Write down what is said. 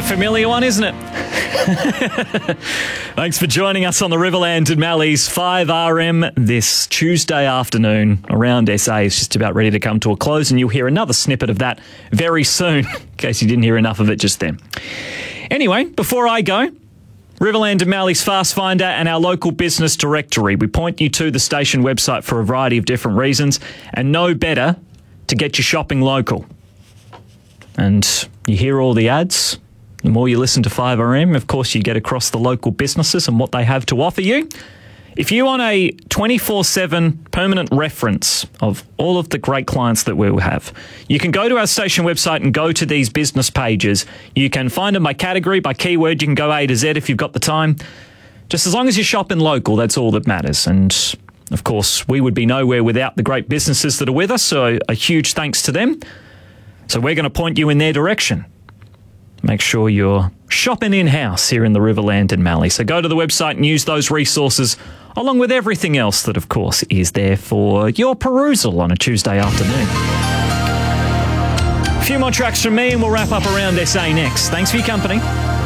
a familiar one, isn't it? Thanks for joining us on the Riverland and Mallee's 5RM this Tuesday afternoon. Around SA is just about ready to come to a close, and you'll hear another snippet of that very soon, in case you didn't hear enough of it just then. Anyway, before I go, Riverland and Mallee's Fast Finder and our local business directory. We point you to the station website for a variety of different reasons, and no better to get you shopping local. And you hear all the ads. The more you listen to 5RM, of course, you get across the local businesses and what they have to offer you. If you want a 24/7 permanent reference of all of the great clients that we will have, you can go to our station website and go to these business pages. You can find them by category, by keyword. You can go A to Z if you've got the time. Just as long as you're shopping local, that's all that matters. And, of course, we would be nowhere without the great businesses that are with us, so a huge thanks to them. So we're going to point you in their direction. Make sure you're shopping in-house here in the Riverland and Mallee. So go to the website and use those resources, along with everything else that, of course, is there for your perusal on a Tuesday afternoon. A few more tracks from me and we'll wrap up Around SA next. Thanks for your company.